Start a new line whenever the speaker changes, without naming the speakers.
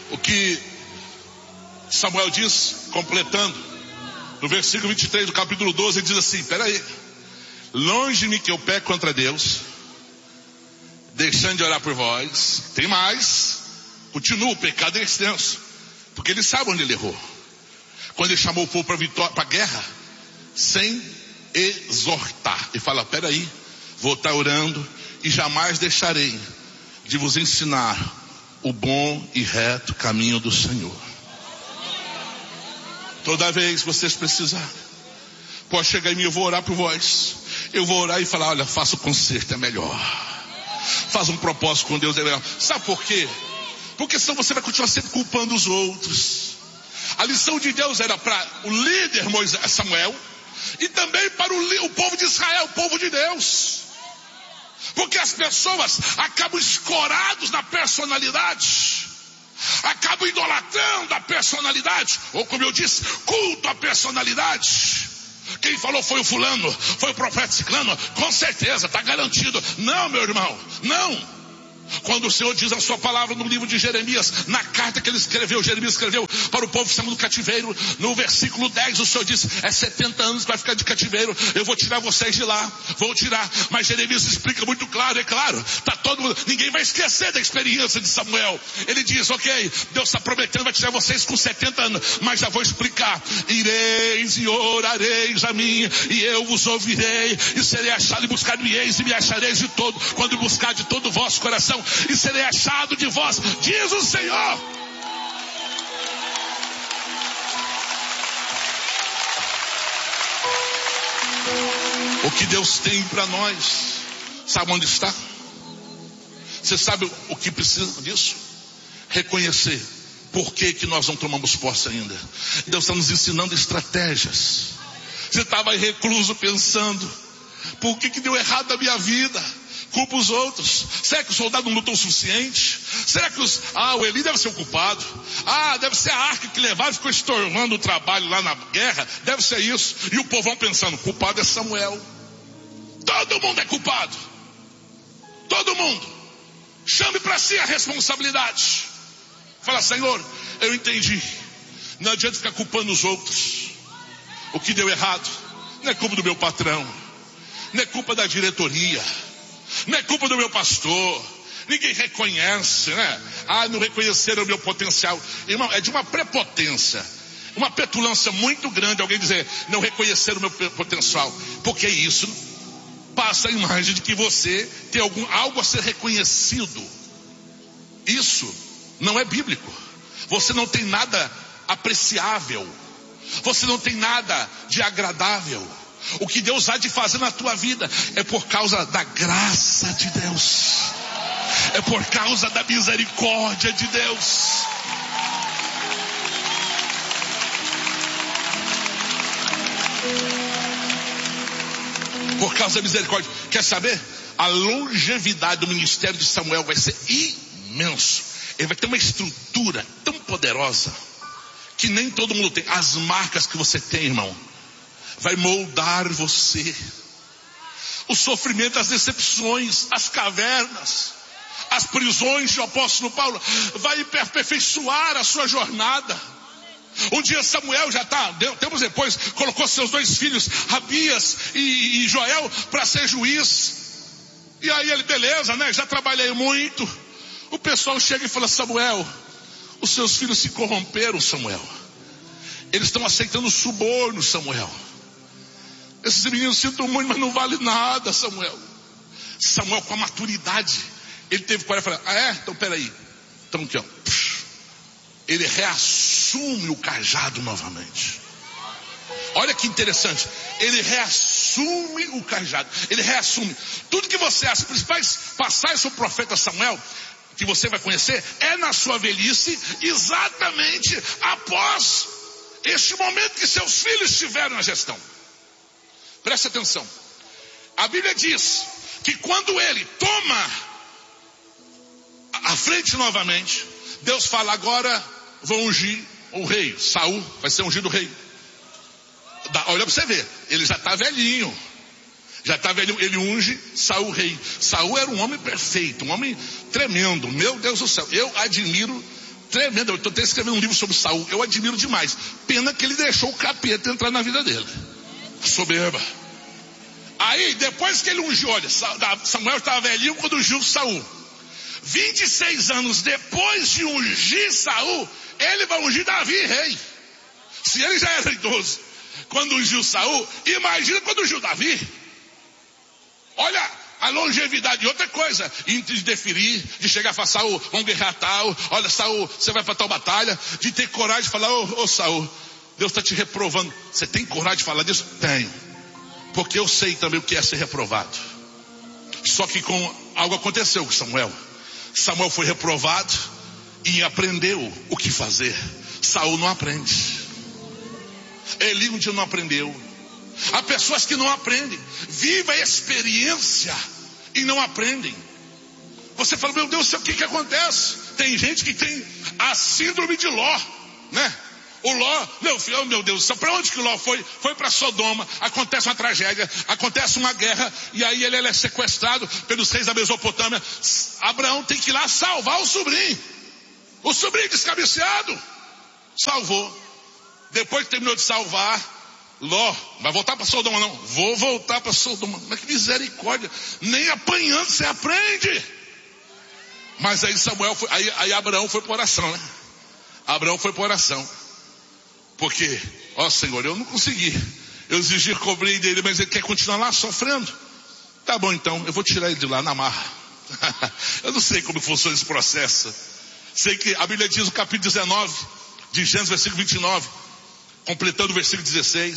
O que Samuel diz, completando, no versículo 23 do capítulo 12, ele diz assim: peraí, longe de mim que eu peco contra Deus, deixando de orar por vós. Tem mais, continua, o pecado é extenso, porque ele sabe onde ele errou. Quando ele chamou o povo para a guerra, sem exortar, ele fala: peraí, vou estar orando e jamais deixarei de vos ensinar o bom e reto caminho do Senhor. Toda vez que vocês precisarem, pode chegar em mim, eu vou orar por vós. Eu vou orar e falar: olha, faça o conserto, é melhor. Faz um propósito com Deus, é melhor. Sabe por quê? Porque senão você vai continuar sempre culpando os outros. A lição de Deus era para o líder Samuel e também para o povo de Israel, o povo de Deus. Porque as pessoas acabam escorados na personalidade, acabam idolatrando a personalidade, ou como eu disse, culto à personalidade. Quem falou foi o fulano, foi o profeta ciclano, com certeza, está garantido. Não, meu irmão, não. Quando o Senhor diz a sua palavra no livro de Jeremias, na carta que ele escreveu, Jeremias escreveu para o povo que estava no cativeiro, no versículo 10, o Senhor disse: é 70 anos que vai ficar de cativeiro, eu vou tirar vocês de lá, vou tirar. Mas Jeremias explica muito claro, é claro, tá todo mundo, ninguém vai esquecer da experiência de Samuel. Ele diz: ok, Deus está prometendo, vai tirar vocês com 70 anos, mas já vou explicar: ireis e orareis a mim, e eu vos ouvirei, e serei achado, e buscar-me-eis, e me achareis de todo, quando buscar de todo o vosso coração, e serei achado de vós, diz o Senhor. O que Deus tem para nós, sabe onde está? Você sabe o que precisa disso? Reconhecer por que nós não tomamos posse ainda. Deus está nos ensinando estratégias. Você estava aí recluso pensando: por que deu errado na minha vida? Culpa os outros. Será que o soldado não lutou o suficiente? Será que o Eli deve ser o culpado? Deve ser a arca que levaram e ficou estorvando o trabalho lá na guerra. Deve ser isso. E o povão pensando: culpado é Samuel. Todo mundo é culpado. Todo mundo. Chame para si a responsabilidade. Fala: Senhor, eu entendi. Não adianta ficar culpando os outros. O que deu errado não é culpa do meu patrão, não é culpa da diretoria, não é culpa do meu pastor. Ninguém reconhece, né? Não reconheceram o meu potencial. Irmão, é de uma prepotência, uma petulância muito grande alguém dizer: não reconheceram o meu potencial. Porque isso passa a imagem de que você tem algo a ser reconhecido. Isso não é bíblico. Você não tem nada apreciável, você não tem nada de agradável. O que Deus há de fazer na tua vida é por causa da graça de Deus, é por causa da misericórdia de Deus. Por causa da misericórdia. Quer saber? A longevidade do ministério de Samuel vai ser imenso. Ele vai ter uma estrutura tão poderosa que nem todo mundo tem. As marcas que você tem, irmão, vai moldar você. O sofrimento, as decepções, as cavernas, as prisões do apóstolo Paulo vai aperfeiçoar a sua jornada. Um dia Samuel tempos depois, colocou seus 2 filhos, Abias e Joel, para ser juiz. E aí ele: beleza, né? Já trabalhei muito. O pessoal chega e fala: Samuel, os seus filhos se corromperam, Samuel. Eles estão aceitando suborno, Samuel. Esses meninos sintam muito, mas não vale nada, Samuel. Samuel, com a maturidade, ele teve coragem e falar: então peraí. Então aqui, ó. Ele reassume o cajado novamente. Olha que interessante. Ele reassume o cajado. Ele reassume. Tudo que você acha, as principais passagens sobre o profeta Samuel, que você vai conhecer, é na sua velhice, exatamente após este momento que seus filhos estiveram na gestão. Preste atenção. A Bíblia diz que quando ele toma a frente novamente, Deus fala: agora vou ungir o rei. Saul vai ser ungido rei. Olha para você ver, ele já está velhinho. Ele unge Saul rei. Saul era um homem perfeito, um homem tremendo. Meu Deus do céu, eu admiro tremendo. Eu estou até escrevendo um livro sobre Saul. Eu admiro demais. Pena que ele deixou o capeta entrar na vida dele. Soberba. Aí, depois que ele ungiu, olha, Samuel estava velhinho quando ungiu Saul. 26 anos depois de ungir Saul, ele vai ungir Davi, rei. Se ele já era idoso quando ungiu Saul, imagina quando ungiu Davi. Olha a longevidade. Outra coisa, de deferir, de chegar e falar: Saul, vamos guerrear tal. Olha, Saul, você vai para tal batalha. De ter coragem de falar: ô Saul, Deus está te reprovando. Você tem coragem de falar disso? Tenho. Porque eu sei também o que é ser reprovado. Só que algo aconteceu com Samuel. Samuel foi reprovado e aprendeu o que fazer. Saul não aprende. Eli um dia não aprendeu. Há pessoas que não aprendem. Viva a experiência e não aprendem. Você fala: meu Deus, o que acontece? Tem gente que tem a síndrome de Ló, né? O Ló, meu Deus, para onde que Ló foi? Foi para Sodoma. Acontece uma tragédia, acontece uma guerra, e aí ele é sequestrado pelos reis da Mesopotâmia. Abraão tem que ir lá salvar o sobrinho. O sobrinho descabeceado. Salvou. Depois que terminou de salvar, Ló, vai voltar para Sodoma não? Vou voltar para Sodoma. Mas que misericórdia. Nem apanhando você aprende. Mas aí aí Abraão foi para oração, né? Abraão foi para oração. Porque, ó Senhor, eu não consegui. Eu exigi, cobrei dele, mas ele quer continuar lá sofrendo. Tá bom então, eu vou tirar ele de lá na marra. Eu não sei como funciona esse processo. Sei que a Bíblia diz no capítulo 19 de Gênesis, versículo 29, completando o versículo 16.